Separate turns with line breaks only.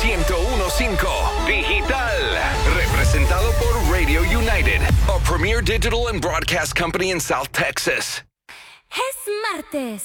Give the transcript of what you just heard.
101.5 Digital. Representado por Radio United, a premier digital and broadcast company in South Texas.
Es martes